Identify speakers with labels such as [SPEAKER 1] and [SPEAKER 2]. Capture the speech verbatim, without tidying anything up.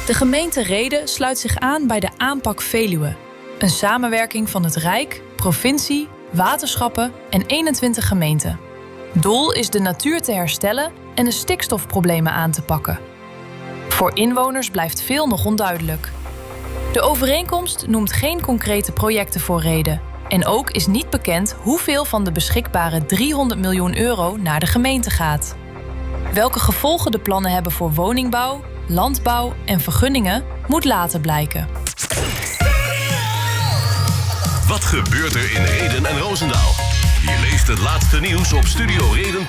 [SPEAKER 1] De gemeente Rheden sluit zich aan bij de Aanpak Veluwe. Een samenwerking van het Rijk, provincie, waterschappen en eenentwintig gemeenten. Doel is de natuur te herstellen en de stikstofproblemen aan te pakken. Voor inwoners blijft veel nog onduidelijk. De overeenkomst noemt geen concrete projecten voor Rheden. En ook is niet bekend hoeveel van de beschikbare driehonderd miljoen euro naar de gemeente gaat. Welke gevolgen de plannen hebben voor woningbouw, landbouw en vergunningen moet later blijken.
[SPEAKER 2] Wat gebeurt er in Rheden en Roosendaal? Je leest het laatste nieuws op Studio Reden.